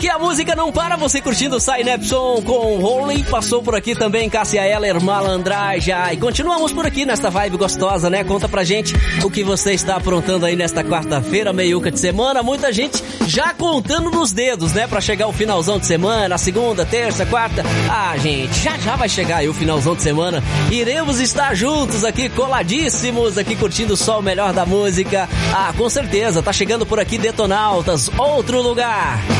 aqui a música não para, você curtindo Sai Nepson com Holy. Passou por aqui também Cássia Eller, Malandraja. E continuamos por aqui nesta vibe gostosa, né? Conta pra gente o que você está aprontando aí nesta quarta-feira, meiuca de semana. Muita gente já contando nos dedos, né? Pra chegar o finalzão de semana, segunda, terça, quarta. Ah, gente, já vai chegar aí o finalzão de semana. Iremos estar juntos aqui, coladíssimos, aqui curtindo só o melhor da música. Ah, com certeza, tá chegando por aqui Detonautas, outro lugar.